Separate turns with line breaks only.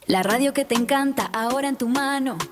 La radio que te encanta, ahora en tu mano.